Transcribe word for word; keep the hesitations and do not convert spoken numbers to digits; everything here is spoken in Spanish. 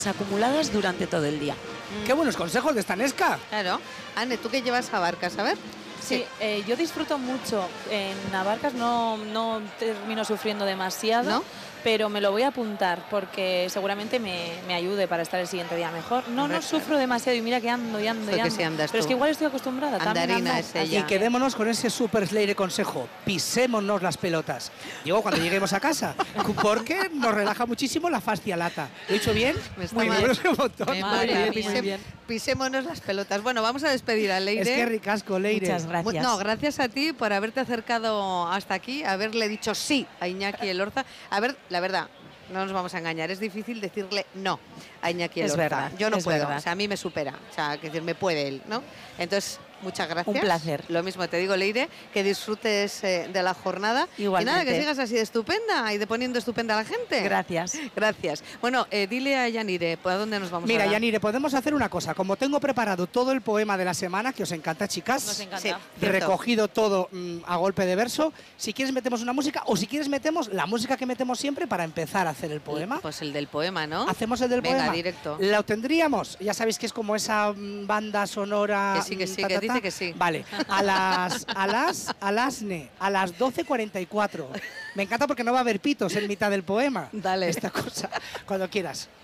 acumuladas durante todo el día. Mm. Qué buenos consejos de esta Nesca. Claro. Anne, ¿tú qué llevas a Barcas? A ver. Sí, sí. Eh, yo disfruto mucho. En Navarcas no, no termino sufriendo demasiado, ¿no? Pero me lo voy a apuntar porque seguramente me, me ayude para estar el siguiente día mejor. No, no sufro demasiado y mira que ando y ando y ando. Sí andas pero tú. es que igual estoy acostumbrada. Andarina es ella. Y quedémonos con ese super Sleire consejo. Pisémonos las pelotas. Digo, cuando lleguemos a casa. Porque nos relaja muchísimo la fascia lata. ¿Lo he dicho bien? Me está muy mal. bien, un montón. Me muy bien, pisé, muy bien. Pisémonos las pelotas. Bueno, vamos a despedir a Leire. Es que ricasco, Leire. Muchas gracias. No, gracias a ti por haberte acercado hasta aquí, haberle dicho sí a Iñaki Elorza. A ver, la verdad, no nos vamos a engañar, es difícil decirle no a Iñaki Elorza. Es verdad, yo no es puedo, verdad. o sea, a mí me supera, o sea, que decir, me puede él, ¿no? Entonces, muchas gracias. Un placer. Lo mismo te digo, Leire, que disfrutes eh, de la jornada. Igualmente. Y nada, que sigas así de estupenda y de poniendo estupenda a la gente. Gracias. Gracias. Bueno, eh, dile a Yanire, ¿por dónde nos vamos Mira, ahora? Yanire, podemos hacer una cosa. Como tengo preparado todo el poema de la semana, que os encanta, chicas. Nos encanta. Sí, recogido todo mmm, a golpe de verso. Si quieres metemos una música o si quieres metemos la música que metemos siempre para empezar a hacer el poema. Pues el del poema, ¿no? Hacemos el del Venga, poema. directo. Lo tendríamos. Ya sabéis que es como esa mmm, banda sonora. Que sí, que sí, ta, que ta, dice ta. que sí. Vale. A las, a las, a las, ne, a las doce cuarenta y cuatro. Me encanta porque no va a haber pitos en mitad del poema. Dale. Esta cosa. Cuando quieras.